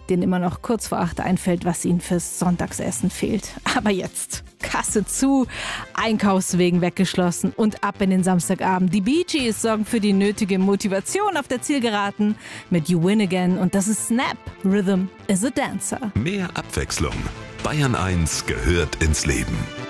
denen immer noch kurz vor 8 einfällt, was ihnen fürs Sonntagsessen fehlt. Aber jetzt Kasse zu, Einkaufswegen weggeschlossen und ab in den Samstagabend. Die Bee Gees sorgen für die nötige Motivation auf der Zielgeraden mit You Win Again und das ist Snap. Rhythm is a Dancer. Mehr Abwechslung. Bayern 1 gehört ins Leben.